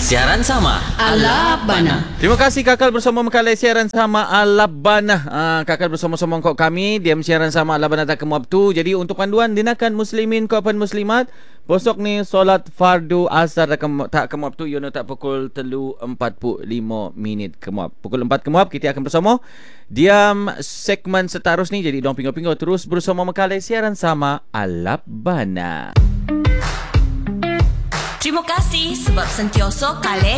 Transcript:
Siaran sama Alabana. Terima kasih Kakal bersama Makalai Siaran Sama Alabana. Kakal bersama-sama kau kami diam siaran sama Alabana tak kemuap tu. Jadi untuk panduan dinakan muslimin kaupan muslimat, besok ni solat fardu asar tak kemuap tu yono tak pukul 3.45 minit kemuap. Pukul 4 kemuap kita akan bersama diam segmen seterus ni. Jadi dong pinggau-pinggau terus bersama Makalai Siaran Sama Alabana. Terima kasih sebab sentioso kalian